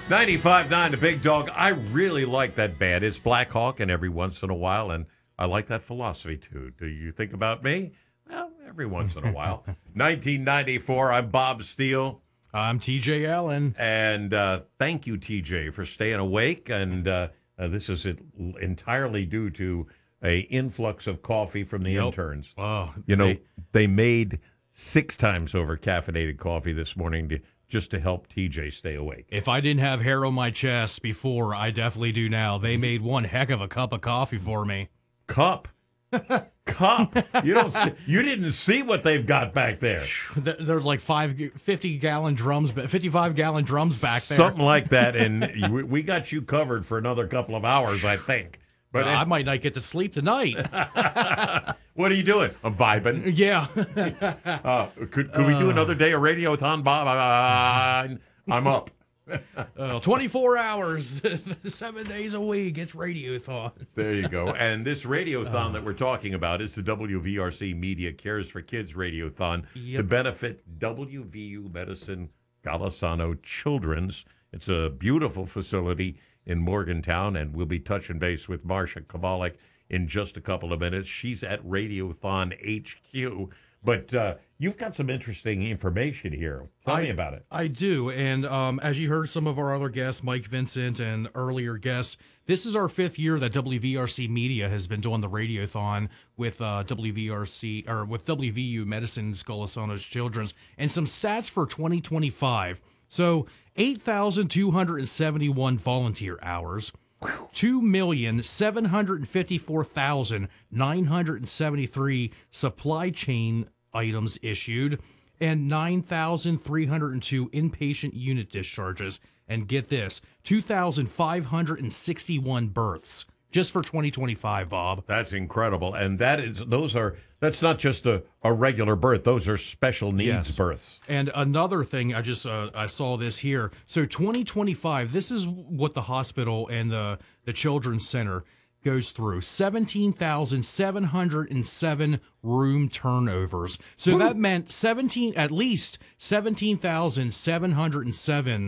95.9 The Big Dog. I really like that band. It's Black Hawk, and every once in a while, and I like that philosophy too. Do you think about me? Well, every once in a while. 1994, I'm Bob Steele. I'm TJ Allen. And thank you, TJ, for staying awake. And this is entirely due to a influx of coffee from the interns. Oh, they made 6 times over caffeinated coffee this morning just to help TJ stay awake. If I didn't have hair on my chest before, I definitely do now. They made one heck of a cup of coffee for me. Cup. You didn't see what they've got back there. There's like 55-gallon drums back there. Something like that, and we got you covered for another couple of hours, I think. But I might not get to sleep tonight. What are you doing? I'm vibing. Yeah. Could we do another day of Radiothon, Bob? I'm up. 24 hours, 7 days a week. It's Radiothon. There you go. And this Radiothon that we're talking about is the WVRC Media Cares for Kids Radiothon to benefit WVU Medicine Golisano Children's. It's a beautiful facility in Morgantown, and we'll be touching base with Marsha Kovalik in just a couple of minutes. She's at Radiothon HQ. But you've got some interesting information here. Tell me about it. I do. And as you heard some of our other guests, Mike Vincent and earlier guests, this is our 5th year that WVRC Media has been doing the Radiothon with with WVU Medicine Golisano's Children's. And some stats for 2025. So 8,271 volunteer hours, 2,754,973 supply chain items issued, and 9,302 inpatient unit discharges. And get this, 2,561 births just for 2025, Bob. That's incredible. And that's not just a regular birth. Those are special needs births. And another thing, I saw this here. So 2025, this is what the hospital and the Children's Center goes through. 17,707 room turnovers. So that meant at least 17,707